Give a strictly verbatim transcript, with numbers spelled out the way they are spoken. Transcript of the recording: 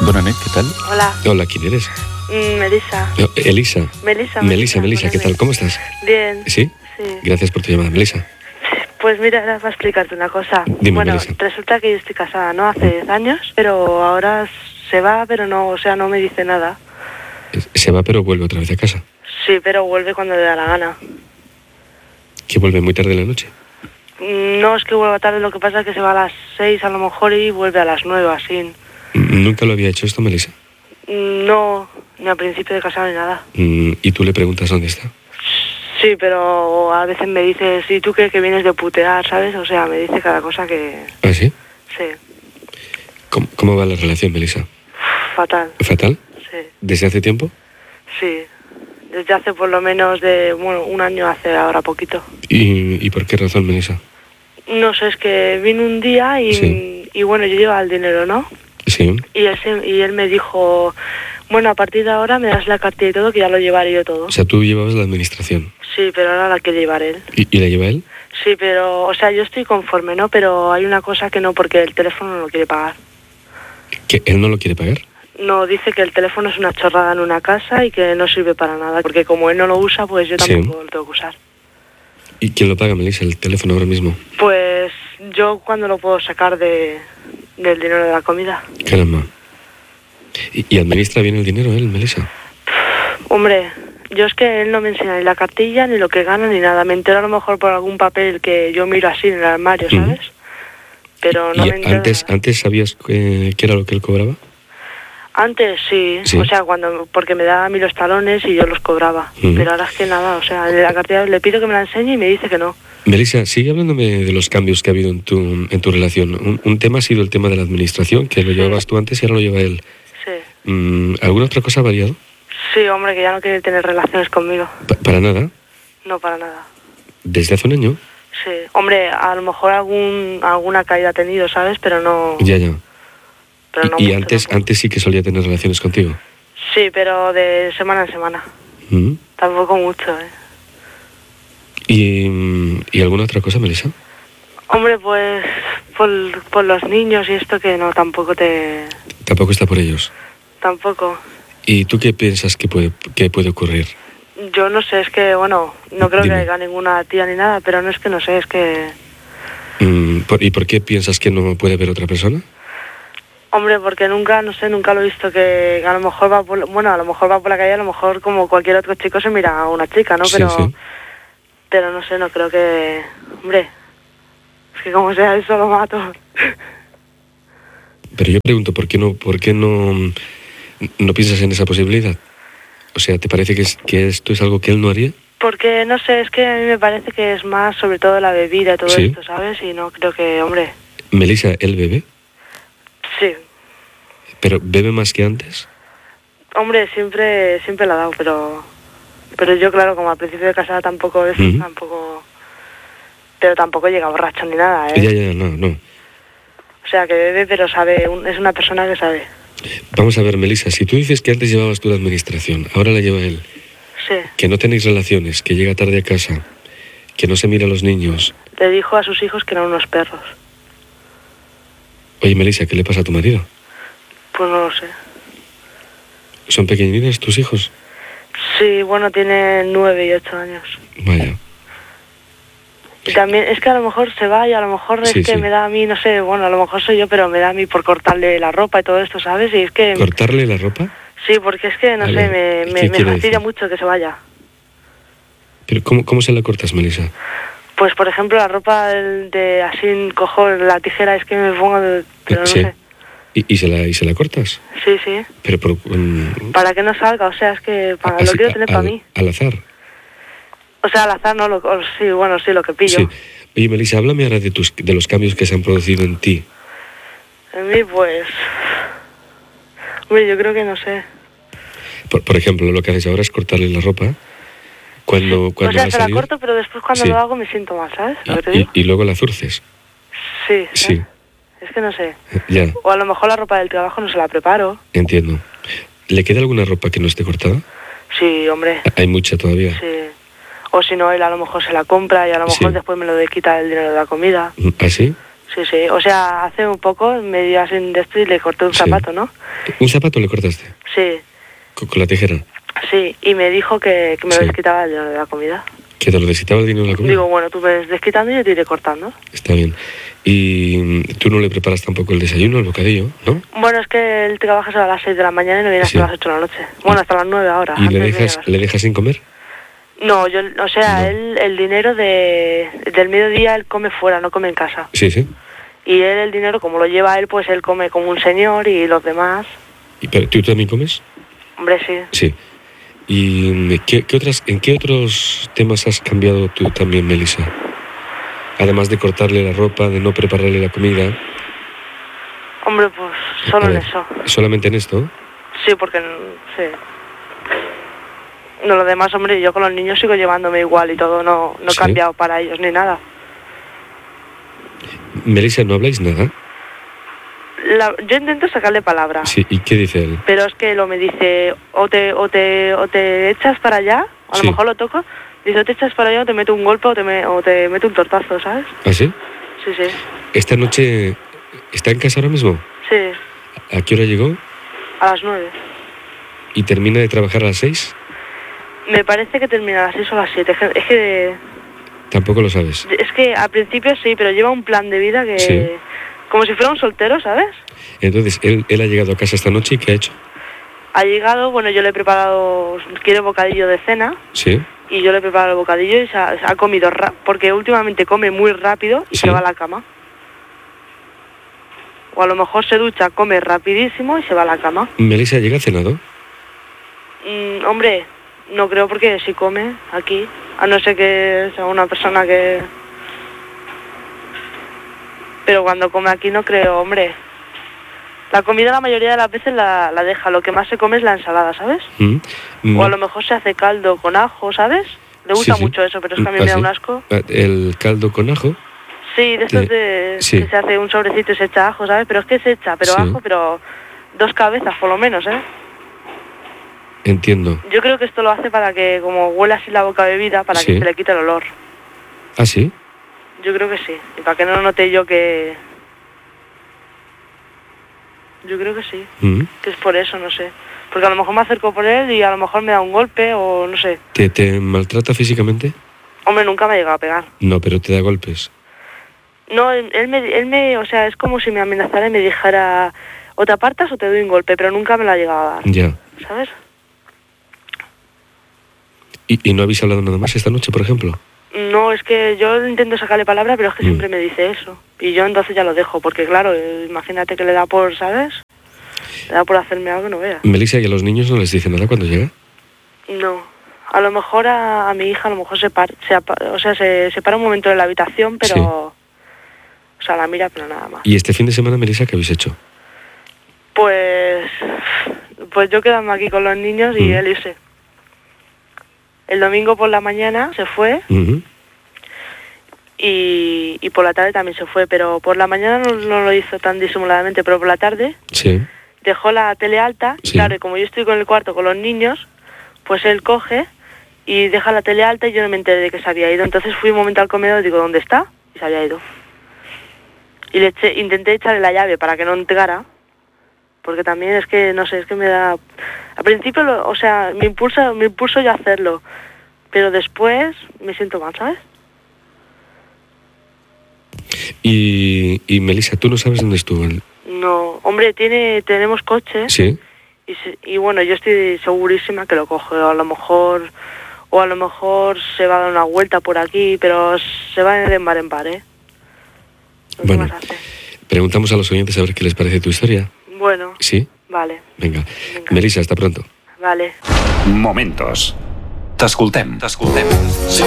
Bona nit, ¿qué tal? Hola. Hola, ¿quién eres? Mm, Melissa. No, Elisa. Melissa. Melissa, Melissa, ¿qué tal? ¿Cómo estás? Bien. ¿Sí? Sí. Gracias por tu llamada, Melissa. Pues mira, era para explicarte una cosa. Dime, bueno, Melissa. resulta que yo estoy casada, ¿no? Hace diez años, pero ahora se va, pero no, o sea, no me dice nada. Se va, pero vuelve otra vez a casa. Sí, pero vuelve cuando le da la gana. ¿Que vuelve muy tarde en la noche? Mm, No es que vuelva tarde, lo que pasa es que se va a las seis a lo mejor y vuelve a las nueve, así. ¿Nunca lo había hecho esto, Melissa? Mm, No, ni al principio de casado ni nada. Mm, ¿Y tú le preguntas dónde está? Sí, pero a veces me dice, ¿y tú qué? Que vienes de putear, ¿sabes? O sea, me dice cada cosa que... ¿Ah, sí? Sí, ¿Cómo, cómo va la relación, Melissa? fatal. ¿Fatal? Sí, ¿Desde hace tiempo? sí. Desde hace por lo menos de, bueno, un año, hace ahora poquito. ¿Y, y por qué razón, Melissa? No sé, es que vino un día y, Sí. y bueno, yo llevaba el dinero, ¿no? Sí. Y él, se- y él me dijo, bueno, a partir de ahora me das la cartilla y todo, que ya lo llevaré yo todo. O sea, tú llevabas la administración. Sí, pero ahora la quiere llevar él. ¿Y, y la lleva él? Sí, pero, o sea, yo estoy conforme, ¿no? Pero hay una cosa que no, porque el teléfono no lo quiere pagar. ¿Que él no lo quiere pagar? No, dice que el teléfono es una chorrada en una casa y que no sirve para nada, porque como él no lo usa, pues yo Sí. tampoco lo tengo que usar. ¿Y quién lo paga, Melissa, el teléfono ahora mismo? Pues yo cuando lo puedo sacar de, del dinero de la comida. Caramba. ¿Y, y administra bien el dinero él, Melissa? Hombre, yo es que él no me enseña ni la cartilla, ni lo que gana, ni nada. Me entero a lo mejor por algún papel que yo miro así en el armario, Ujú. ¿sabes? Pero no ¿Y me entero antes, de nada. antes sabías que- qué era lo que él cobraba? Antes sí, Sí. o sea, cuando porque me daba a mí los talones y yo los cobraba. Ujú. Pero ahora es que nada, o sea, en la cartilla le pido que me la enseñe y me dice que no. Melissa, sigue hablándome de los cambios que ha habido en tu, en tu relación. Un, un tema ha sido el tema de la administración, que lo Sí. llevabas tú antes y ahora lo lleva él. Sí. Mm, ¿Alguna otra cosa ha variado? Sí, hombre, que ya no quiere tener relaciones conmigo. Pa- para nada. No, para nada. ¿Desde hace un año? Sí, hombre, a lo mejor algún alguna caída ha tenido, ¿sabes? Pero no... Ya, ya. Pero no y y mucho antes, tampoco. antes sí que solía tener relaciones contigo. Sí, pero de semana en semana. Mm. Tampoco mucho, ¿eh? ¿Y, mm, ¿Y alguna otra cosa, Melissa? Hombre, pues por, por los niños y esto que no, tampoco te... Tampoco está por ellos. Tampoco. ¿Y tú qué piensas que puede, que puede ocurrir? Yo no sé, es que, bueno, no creo Dime. que haya ninguna tía ni nada, pero no es que no sé, es que... Mm, por- ¿Y por qué piensas que no puede haber otra persona? Hombre, porque nunca, no sé, nunca lo he visto que a lo mejor va por... Bueno, a lo mejor va por la calle, a lo mejor como cualquier otro chico se mira a una chica, ¿no? Sí, Pero... sí. Pero no sé, no creo que... Hombre, es que como sea eso lo mato. Pero yo pregunto, ¿por qué no, por qué no, no piensas en esa posibilidad? O sea, ¿te parece que, es, que esto es algo que él no haría? Porque, no sé, es que a mí me parece que es más sobre todo la bebida y todo Sí. esto, ¿sabes? Y no creo que, hombre, Melissa, ¿él bebe? sí. ¿Pero bebe más que antes? Hombre, siempre siempre la ha dado, pero... Pero yo, claro, como al principio de casada tampoco es, Ujú. tampoco... Pero tampoco llega borracho ni nada, ¿eh? Ya, ya, no, no. O sea, que bebe, pero sabe, un- es una persona que sabe. Vamos a ver, Melissa, si tú dices que antes llevabas tú la administración, ahora la lleva él, Sí. que no tenéis relaciones, que llega tarde a casa, que no se mira a los niños... Le dijo a sus hijos que eran unos perros. Oye, Melissa, ¿qué le pasa a tu marido? Pues no lo sé. ¿Son pequeñines tus hijos? Sí, bueno, tiene nueve y ocho años. Vaya. Y también, es que a lo mejor se va y a lo mejor es Sí, que sí. me da a mí, no sé, bueno, a lo mejor soy yo, pero me da a mí por cortarle la ropa y todo esto, ¿sabes? Y es que... ¿Cortarle la ropa? Sí, porque es que, no A sé, ver, me, me, ¿qué me quiere fastidia decir? mucho que se vaya. ¿Pero cómo, cómo se la cortas, Melissa? Pues, por ejemplo, la ropa del- de así, cojo la tijera, es que me pongo, de- pero no sí. sé. ¿Y, y, se la, ¿Y se la cortas? Sí, sí. Pero por... mm, Para que no salga, o sea, es que para, lo así, quiero tener a- para al- mí. Al azar. O sea, al azar no, lo, o sí, bueno, sí, lo que pillo. Sí. Oye, Melissa, háblame ahora de, tus, de los cambios que se han producido en ti. En mí, pues... Hombre, yo creo que no sé. Por, por ejemplo, lo que haces ahora es cortarle la ropa. Cuando, O cuando sea, va a se la salir, corto, pero después cuando Sí. lo hago me siento mal, ¿sabes? Lo que te y, digo. y, y luego la zurces. Sí, Sí, ¿sabes? Es que no sé. ya, O a lo mejor la ropa del trabajo no se la preparo. entiendo. ¿Le queda alguna ropa que no esté cortada? Sí, hombre, Hay mucha todavía. sí. O si no, él a lo mejor se la compra y a lo mejor Sí. después me lo de quita el dinero de la comida. ¿Ah, sí? sí, sí. O sea, hace un poco me dio así de esto y le corté un Sí. zapato, ¿no? ¿Un zapato le cortaste? Sí, Con, con la tijera. sí. Y me dijo que, que me Sí. lo desquitaba el dinero de la comida. ¿Que te lo desquitaba el dinero de la comida? Digo, bueno, tú me ves desquitando y yo te iré cortando. Está bien. Y mm, tú no le preparas tampoco el desayuno, el bocadillo, ¿no? Bueno, es que él trabaja a las seis de la mañana y no viene hasta Sí. las ocho de la noche. Bueno, hasta las nueve ahora. ¿Y le antes de dejas, llegar. le dejas sin comer? No, yo, o sea, No. él, el dinero de, del mediodía él come fuera, no come en casa. Sí, sí. Y él el dinero, como lo lleva él, pues él come como un señor y los demás, ¿Y, pero, ¿Tú también comes? hombre, sí. Sí. ¿Y mm, qué, qué otras, en qué otros temas has cambiado tú también, Melissa? Además de cortarle la ropa, de no prepararle la comida. Hombre, pues solo A en ver, eso. ¿Solamente en esto? Sí, porque sí. No, lo demás, hombre, yo con los niños sigo llevándome igual y todo, no, no he Sí. cambiado para ellos ni nada. Melissa, ¿no habláis nada? La- yo intento sacarle palabra, Sí. ¿Y qué dice él? pero es que lo me dice, o te, o te, o te echas para allá, a Sí. lo mejor lo toco, dice, o te echas para allá o te meto un golpe o te, me, o te meto un tortazo, ¿sabes? ¿Ah, sí? Sí, sí, ¿Esta noche está en casa ahora mismo? sí, ¿A qué hora llegó? a las nueve. ¿Y termina de trabajar a las seis? Me parece que termina a las seis o a las siete. Es que, es que, Tampoco lo sabes. es que al principio sí, pero lleva un plan de vida que... Sí. Como si fuera un soltero, ¿sabes? Entonces, él, él ha llegado a casa esta noche y ¿qué ha hecho? Ha llegado, bueno, yo le he preparado, quiere bocadillo de cena, Sí. y yo le he preparado el bocadillo y se ha, se ha comido, ra- porque últimamente come muy rápido y Sí. se va a la cama. O a lo mejor se ducha, come rapidísimo y se va a la cama. ¿Melissa llega cenado? Mm, hombre, no creo porque si come aquí, a no ser que sea una persona que... Pero cuando come aquí no creo, hombre. La comida la mayoría de las veces la, la deja, lo que más se come es la ensalada, ¿sabes? Mm. Mm. O a lo mejor se hace caldo con ajo, ¿sabes? Le gusta Sí, sí. mucho eso, pero es que a mí ¿Ah, me da sí? un asco. Ah, ¿El caldo con ajo? Sí, de estos Eh, de sí. que se hace un sobrecito y se echa ajo, ¿sabes? Pero es que se echa, pero Sí. ajo, pero dos cabezas por lo menos, ¿eh? Entiendo. Yo creo que esto lo hace para que, como huela así la boca bebida, para Sí. que se le quite el olor. ¿Ah, sí? Yo creo que sí. Y para que no note yo que... Yo creo que sí. Mm. Que es por eso, no sé. Porque a lo mejor me acerco por él y a lo mejor me da un golpe o no sé. ¿Te, ¿Te maltrata físicamente? Hombre, nunca me ha llegado a pegar. No, pero te da golpes. No, él, él me, él me, o sea, es como si me amenazara y me dijera o te apartas o te doy un golpe, pero nunca me lo ha llegado a dar, Ya. ¿sabes? ¿Y, y no habéis hablado nada más esta noche, por ejemplo? No, es que yo intento sacarle palabra, pero es que Mm. siempre me dice eso. Y yo entonces ya lo dejo, porque claro, eh, imagínate que le da por, ¿sabes? Le da por hacerme algo que no vea. Melissa, ¿y a los niños no les dice nada cuando llega? No. A lo mejor a, a mi hija, a lo mejor se, par, se, apa- o sea, se, se para un momento en la habitación, pero... Sí. O sea, la mira, pero nada más. ¿Y este fin de semana, Melissa, qué habéis hecho? Pues... Pues yo quedarme aquí con los niños y Mm. él irse. El domingo por la mañana se fue Ujú. y, y por la tarde también se fue, pero por la mañana no, no lo hizo tan disimuladamente, pero por la tarde Sí. dejó la tele alta, y Sí. claro, y como yo estoy con el cuarto con los niños, pues él coge y deja la tele alta y yo no me enteré de que se había ido. Entonces fui un momento al comedor y digo, ¿dónde está? Y se había ido. Y le eché, intenté echarle la llave para que no entrara, porque también es que, no sé, es que me da... Al principio, lo- o sea, me impulsa, me impulso yo a hacerlo, pero después me siento mal, ¿sabes? Y, y Melissa, ¿tú no sabes dónde estuvo? él? No, hombre, tiene, tenemos coche. Sí. Y, se- y bueno, yo estoy segurísima que lo coge, o a lo mejor, o a lo mejor se va a dar una vuelta por aquí, pero se va de bar en bar, ¿eh? ¿Qué Bueno. más hace? Preguntamos a los oyentes a ver qué les parece tu historia. Bueno, ¿Sí? vale, Venga. Venga. Melissa, hasta pronto. vale. Momentos. T'escoltem. T'escoltem.